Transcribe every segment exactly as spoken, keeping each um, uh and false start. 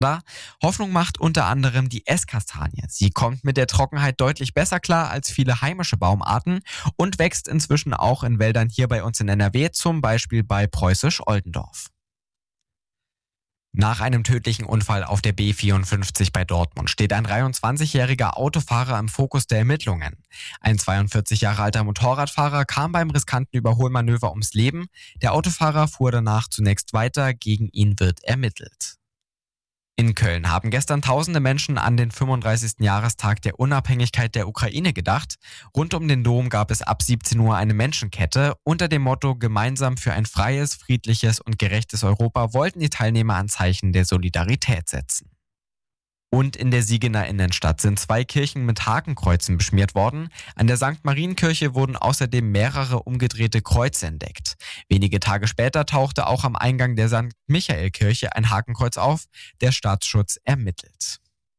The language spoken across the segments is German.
Hoffnung macht unter anderem die Esskastanie. Sie kommt mit der Trockenheit deutlich besser klar als viele heimische Baumarten und wächst inzwischen auch in Wäldern hier bei uns in N R W, zum Beispiel bei Preußisch Oldendorf. Nach einem tödlichen Unfall auf der B vierundfünfzig bei Dortmund steht ein dreiundzwanzigjähriger Autofahrer im Fokus der Ermittlungen. Ein zweiundvierzig Jahre alter Motorradfahrer kam beim riskanten Überholmanöver ums Leben. Der Autofahrer fuhr danach zunächst weiter, gegen ihn wird ermittelt. In Köln haben gestern tausende Menschen an den fünfunddreißigsten Jahrestag der Unabhängigkeit der Ukraine gedacht. Rund um den Dom gab es ab siebzehn Uhr eine Menschenkette. Unter dem Motto „Gemeinsam für ein freies, friedliches und gerechtes Europa" wollten die Teilnehmer ein Zeichen der Solidarität setzen. Und in der Siegener Innenstadt sind zwei Kirchen mit Hakenkreuzen beschmiert worden. An der Sankt Marienkirche wurden außerdem mehrere umgedrehte Kreuze entdeckt. Wenige Tage später tauchte auch am Eingang der Sankt Michael-Kirche ein Hakenkreuz auf. Der Staatsschutz ermittelt.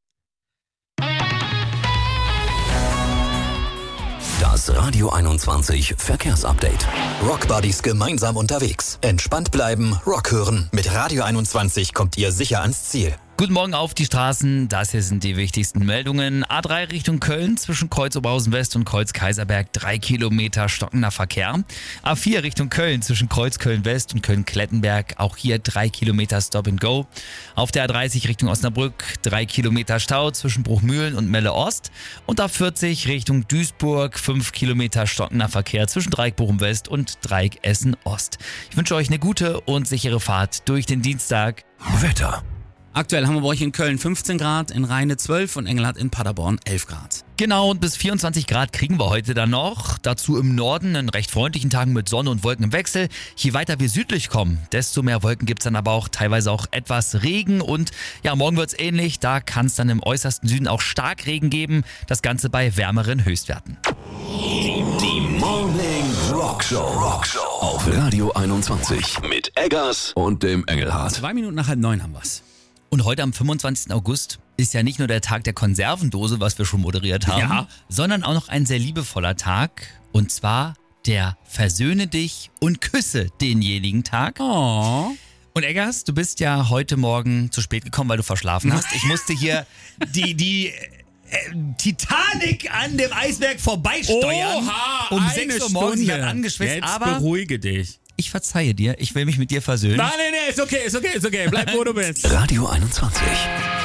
Das Radio einundzwanzig Verkehrsupdate. Rockbuddies gemeinsam unterwegs. Entspannt bleiben, Rock hören. Mit Radio einundzwanzig kommt ihr sicher ans Ziel. Guten Morgen auf die Straßen, das hier sind die wichtigsten Meldungen. A drei Richtung Köln zwischen Kreuz Oberhausen West und Kreuz Kaiserberg, drei Kilometer stockender Verkehr. A vier Richtung Köln zwischen Kreuz Köln West und Köln Klettenberg, auch hier drei Kilometer Stop and Go. Auf der A dreißig Richtung Osnabrück, drei Kilometer Stau zwischen Bruchmühlen und Melle Ost. Und A vierzig Richtung Duisburg, fünf Kilometer stockender Verkehr zwischen Dreieck Bochum West und Dreieck Essen Ost. Ich wünsche euch eine gute und sichere Fahrt durch den Dienstag. Wetter. Aktuell haben wir bei euch in Köln fünfzehn Grad, in Rheine zwölf und Engelhardt in Paderborn elf Grad. Genau, und bis vierundzwanzig Grad kriegen wir heute dann noch. Dazu im Norden einen recht freundlichen Tag mit Sonne und Wolken im Wechsel. Je weiter wir südlich kommen, desto mehr Wolken gibt es dann aber auch teilweise auch etwas Regen. Und ja, morgen wird es ähnlich. Da kann es dann im äußersten Süden auch stark Regen geben. Das Ganze bei wärmeren Höchstwerten. Die, die Morning Rockshow. Rockshow auf Radio einundzwanzig mit Eggers und dem Engelhardt. Zwei Minuten nach halb neun haben wir's. Und heute am fünfundzwanzigsten August ist ja nicht nur der Tag der Konservendose, was wir schon moderiert haben, Ja. sondern auch noch ein sehr liebevoller Tag. Und zwar der Versöhne dich und küsse denjenigen Tag. Oh. Und Eggers, du bist ja heute Morgen zu spät gekommen, weil du verschlafen hast. Ich musste hier die, die äh, Titanic an dem Eisberg vorbeisteuern. Oha, um eine sechs Uhr morgens. Ich Stunde. hab angeschwitzt, Jetzt aber beruhige dich. ich verzeihe dir. Ich will mich mit dir versöhnen. Nein, nein, nein, ist okay, ist okay, ist okay. Bleib, wo du bist. Radio einundzwanzig.